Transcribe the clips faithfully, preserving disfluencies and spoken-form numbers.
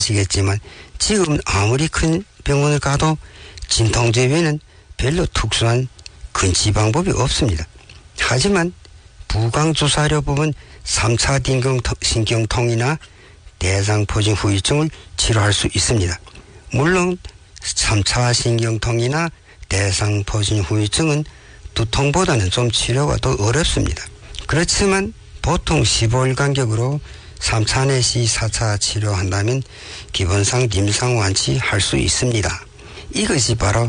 아시겠지만 지금 아무리 큰 병원을 가도 진통제 외에는 별로 특수한 근치 방법이 없습니다. 하지만 부강주사료 부분 삼 차 신경통이나 대상포진 후유증을 치료할 수 있습니다. 물론 삼 차 신경통이나 대상포진 후유증은 두통보다는 좀 치료가 더 어렵습니다. 그렇지만 보통 십오 일 간격으로 삼 차 내시 사 차 치료한다면 기본상 임상 완치할 수 있습니다. 이것이 바로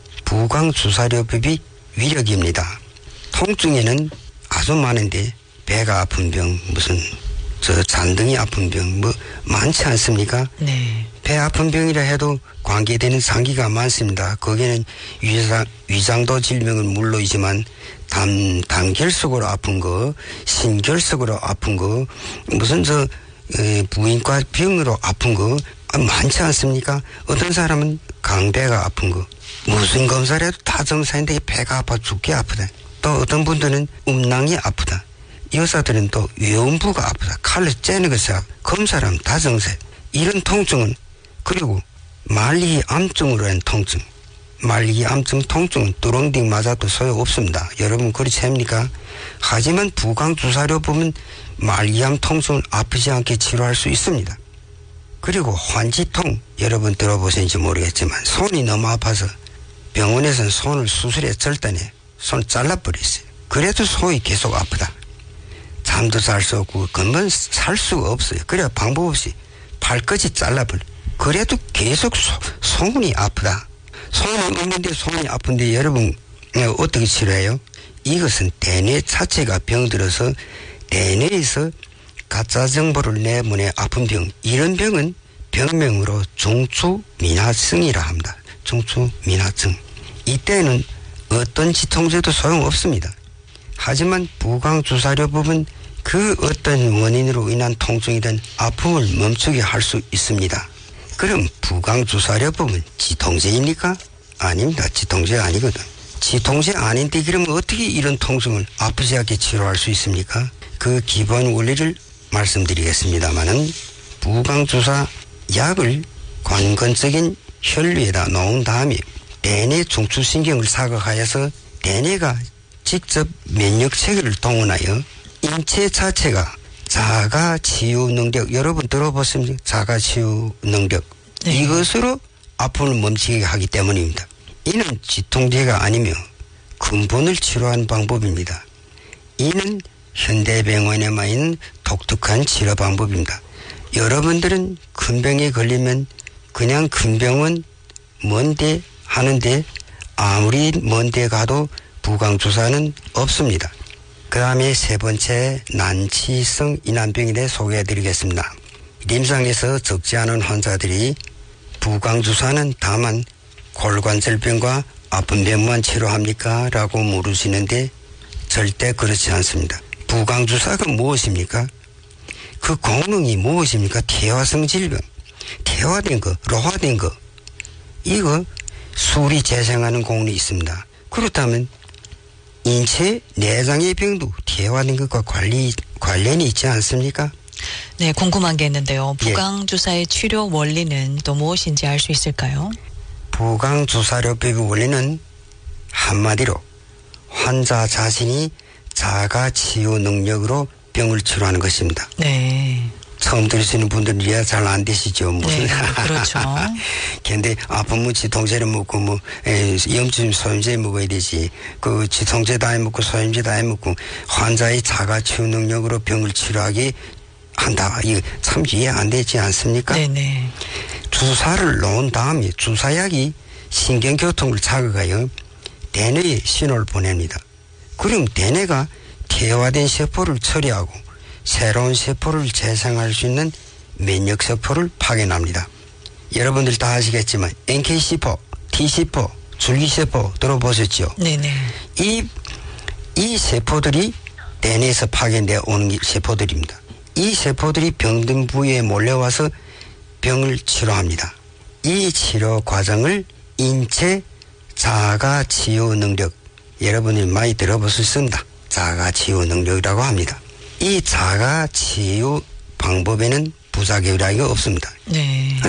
부강주사료법의 위력입니다. 통증에는 아주 많은데 배가 아픈 병, 무슨 저 잔등이 아픈 병 뭐 많지 않습니까? 네. 배 아픈 병이라 해도 관계되는 상기가 많습니다. 거기에는 위장, 위장도 질병은 물론이지만 단, 단결석으로 아픈 거, 신결석으로 아픈 거, 무슨 저 에, 부인과 병으로 아픈 거 많지 않습니까? 어떤 사람은 강배가 아픈 거, 무슨 검사를 해도 다 정상인데 배가 아파 죽게 아프다. 또 어떤 분들은 음낭이 아프다. 여자들은 또 외음부가 아프다. 칼로 째는 것이 검사라면 다 정세. 이런 통증은 그리고 말리기 암증으로 한 통증. 말리기 암증 통증은 뚜렁딩 맞아도 소용없습니다. 여러분 그렇지 않습니까? 하지만 부강주사료 보면 말기암 통증을 아프지 않게 치료할 수 있습니다. 그리고 환지통 여러분 들어보셨는지 모르겠지만 손이 너무 아파서 병원에서는 손을 수술해 절단해 손을 잘라버렸어요. 그래도 손이 계속 아프다. 잠도 잘 수 없고根本 살 수가 없어요. 그래 방법 없이 발끝이 잘라버려. 그래도 계속 소, 손이 아프다. 손이 없는데 손이 아픈데 여러분 어떻게 치료해요? 이것은 대뇌 자체가 병들어서 대뇌에서 가짜 정보를 내보내 아픈 병. 이런 병은 병명으로 중추민화증이라 합니다. 중추민화증. 이때는 어떤 지통제도 소용없습니다. 하지만 부강주사료 부분 그 어떤 원인으로 인한 통증이든 아픔을 멈추게 할 수 있습니다. 그럼 부강주사료 부분 지통제입니까? 아닙니다. 지통제 아니거든. 지통제 아닌데 그러면 어떻게 이런 통증을 아프지 않게 치료할 수 있습니까? 그 기본 원리를 말씀드리겠습니다마는 부강주사 약을 관건적인 혈류에다 놓은 다음에 대뇌 중추신경을 사각하여서 대뇌가 직접 면역 체계를 동원하여 인체 자체가 자가 치유 능력, 여러분 들어보십니까? 자가 치유 능력. 네. 이것으로 아픔을 멈추게 하기 때문입니다. 이는 지통제가 아니며 근본을 치료하는 방법입니다. 이는 현대병원에만 있는 독특한 치료 방법입니다. 여러분들은 큰 병에 걸리면 그냥 큰 병은 먼데 하는데 아무리 먼데 가도 부강주사는 없습니다. 그 다음에 세 번째 난치성 인한병에 대해 소개해드리겠습니다.臨床에서 적지 않은 환자들이 부강주사는 다만 골관절병과 아픈 병만 치료합니까? 라고 물으시는데 절대 그렇지 않습니다. 부강주사가 무엇입니까? 그功能이 무엇입니까? 태화성 질병, 태화된 거, 로화된 거, 이거 술이 재생하는功能이 있습니다. 그렇다면 인체 내장의 병도 태화된 것과 관리, 관련이 있지 않습니까? 네, 궁금한 게 있는데요. 부강주사의 예. 치료 원리는 또 무엇인지 알 수 있을까요? 부강주사료법의 원리는 한마디로 환자 자신이 자가 치유 능력으로 병을 치료하는 것입니다. 네. 처음 들으시는 분들은 이해 잘 안 되시죠. 무슨. 네, 그렇죠. 근데 아프면 지통제를 먹고 뭐 에, 염증 소염제 먹어야 되지. 그 지통제 다 해먹고 소염제 다 해먹고 환자의 자가 치유 능력으로 병을 치료하게 한다. 이거 참 이해 안 되지 않습니까? 네네. 주사를 놓은 다음에 주사약이 신경교통을 자극하여 대뇌에 신호를 보냅니다. 그럼 대뇌가 태화된 세포를 처리하고 새로운 세포를 재생할 수 있는 면역세포를 파견합니다. 여러분들 다 아시겠지만 엔케이세포, T세포, 줄기세포 들어보셨죠? 네네. 이, 이 세포들이 대뇌에서 파견되어 오는 세포들입니다. 이 세포들이 병든 부위에 몰려와서 병을 치료합니다. 이 치료 과정을 인체 자가 치유 능력, 여러분이 많이 들어보셨습니다. 자가 치유 능력이라고 합니다. 이 자가 치유 방법에는 부작용이라는 게 없습니다. 네.